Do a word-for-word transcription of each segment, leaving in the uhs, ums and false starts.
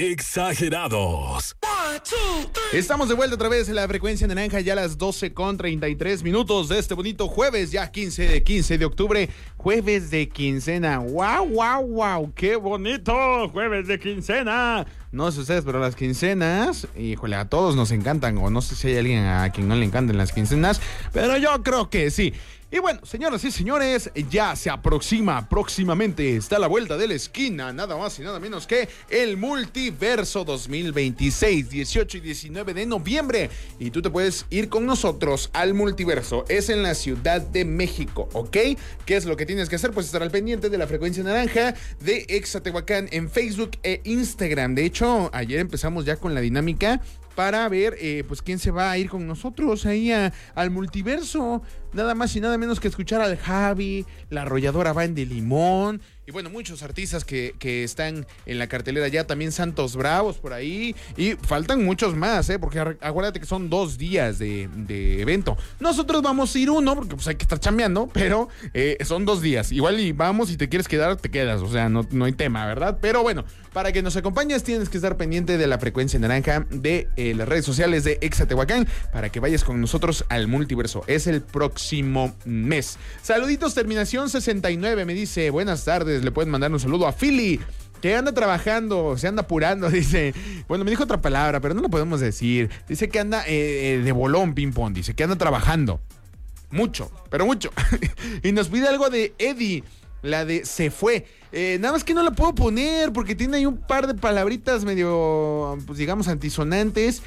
Exagerados. Estamos de vuelta otra vez en la frecuencia naranja, ya a las doce con treinta y tres minutos de este bonito jueves, ya quince de, quince de octubre, jueves de quincena. ¡Wow, wow, wow! ¡Qué bonito! ¡Jueves de quincena! No sé ustedes, pero las quincenas, híjole, a todos nos encantan, o no sé si hay alguien a quien no le encanten las quincenas, pero yo creo que sí. Y bueno, señoras y señores, ya se aproxima, próximamente está a la vuelta de la esquina, nada más y nada menos que el Multiverso dos mil veintiséis, dieciocho y diecinueve de noviembre. Y tú te puedes ir con nosotros al Multiverso, es en la Ciudad de México, ¿ok? ¿Qué es lo que tienes que hacer? Pues estar al pendiente de la frecuencia naranja de Exatehuacán en Facebook e Instagram. De hecho, ayer empezamos ya con la dinámica para ver, eh, pues, quién se va a ir con nosotros ahí a, al Multiverso. Nada más y nada menos que escuchar al Javi, la arrolladora Van de Limón, y bueno, muchos artistas que, que están en la cartelera ya, también Santos Bravos por ahí, y faltan muchos más, ¿eh? Porque acuérdate que son dos días de, de evento. Nosotros vamos a ir uno, porque pues hay que estar chambeando, pero eh, son dos días. Igual y vamos, si te quieres quedar, te quedas, o sea, no, no hay tema, ¿verdad? Pero bueno, para que nos acompañes tienes que estar pendiente de la frecuencia naranja de eh, las redes sociales de Exatehuacán, para que vayas con nosotros al Multiverso. Es el próximo mes. Saluditos, terminación sesenta y nueve, me dice, buenas tardes, le pueden mandar un saludo a Philly, que anda trabajando, se anda apurando, dice. Bueno, me dijo otra palabra, pero no lo podemos decir. Dice que anda eh, de bolón, ping pong, dice que anda trabajando. Mucho, pero mucho. Y nos pide algo de Eddie, la de Se Fue. Eh, nada más que no la puedo poner porque tiene ahí un par de palabritas medio, pues digamos, antisonantes.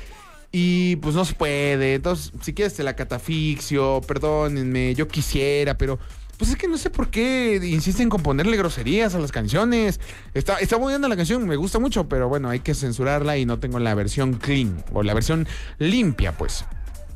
Y pues no se puede. Entonces, si quieres te la catafixio, perdónenme, yo quisiera, pero pues es que no sé por qué insisten con ponerle groserías a las canciones. Está, está muy bien la canción, me gusta mucho, pero bueno, hay que censurarla y no tengo la versión clean, o la versión limpia, pues.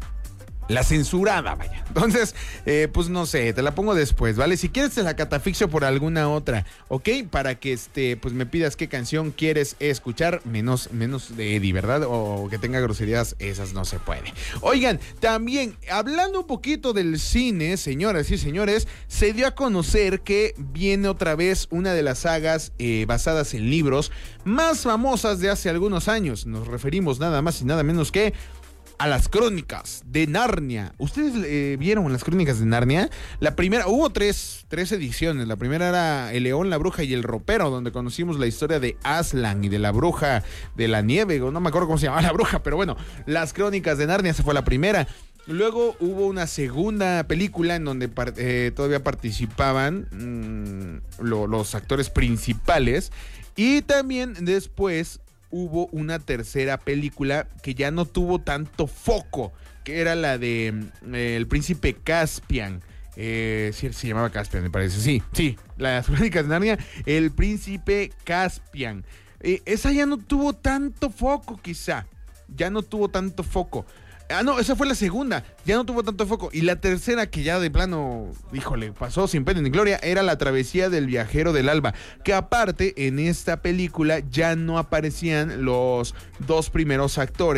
La censurada, vaya. Entonces, eh, pues no sé, te la pongo después, ¿vale? Si quieres te la catafixio por alguna otra, ¿ok? Para que este, pues me pidas qué canción quieres escuchar, menos, menos de Eddie, ¿verdad? O que tenga groserías, esas no se puede. Oigan, también, hablando un poquito del cine, señoras y señores, se dio a conocer que viene otra vez una de las sagas eh, basadas en libros más famosas de hace algunos años. Nos referimos nada más y nada menos que a las Crónicas de Narnia. ¿Ustedes eh, vieron las Crónicas de Narnia? La primera, hubo tres, tres ediciones. La primera era El León, la Bruja y el Ropero, donde conocimos la historia de Aslan y de la Bruja de la Nieve. No me acuerdo cómo se llamaba la bruja, pero bueno, las Crónicas de Narnia, esa fue la primera. Luego hubo una segunda película en donde eh, todavía participaban mmm, lo, los actores principales. Y también después hubo una tercera película que ya no tuvo tanto foco, que era la de eh, El Príncipe Caspian. Eh, sí, se llamaba Caspian, me parece. Sí, sí, las Crónicas de Narnia, El Príncipe Caspian. Eh, esa ya no tuvo tanto foco, quizá. Ya no tuvo tanto foco. Ah, no, esa fue la segunda, ya no tuvo tanto foco. Y la tercera, que ya de plano, híjole, pasó sin pena ni gloria, era La Travesía del Viajero del Alba. Que aparte, en esta película ya no aparecían los dos primeros actores